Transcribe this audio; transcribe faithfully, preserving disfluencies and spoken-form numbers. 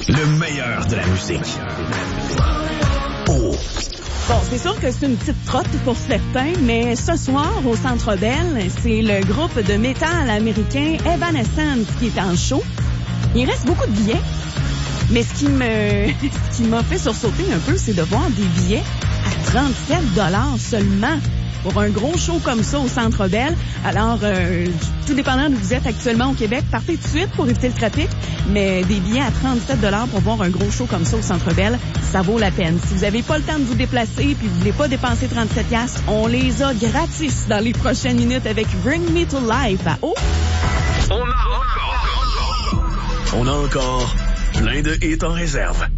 Le meilleur de la musique. Oh. Bon, c'est sûr que c'est une petite trotte pour certains, mais ce soir, au Centre Bell, c'est le groupe de métal américain Evanescence qui est en show. Il reste beaucoup de billets, mais ce qui me, ce qui m'a fait sursauter un peu, c'est de voir des billets à trente-sept dollars seulement pour un gros show comme ça au Centre Bell. Alors, euh, tout dépendant d'où vous êtes actuellement au Québec, partez tout de suite pour éviter le trafic, mais des billets à trente-sept dollars pour voir un gros show comme ça au Centre Bell, ça vaut la peine. Si vous n'avez pas le temps de vous déplacer puis vous voulez pas dépenser trente-sept piastres, on les a gratis dans les prochaines minutes avec Bring Me to Life à O. On a encore, on a encore plein de hits en réserve.